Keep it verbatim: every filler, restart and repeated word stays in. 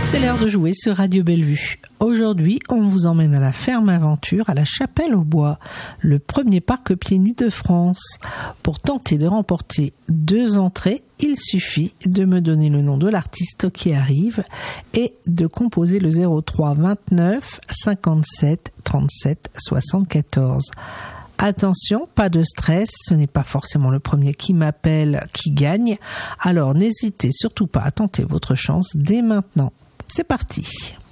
C'est l'heure de jouer sur Radio Bellevue. Aujourd'hui, on vous emmène à la ferme aventure à la Chapelle-aux-Bois, le premier parc pieds nus de France. Pour tenter de remporter deux entrées, il suffit de me donner le nom de l'artiste qui arrive et de composer le zéro trois vingt-neuf cinquante-sept trente-sept soixante-quatorze. Attention, pas de stress, ce n'est pas forcément le premier qui m'appelle qui gagne. Alors n'hésitez surtout pas à tenter votre chance dès maintenant. C'est parti.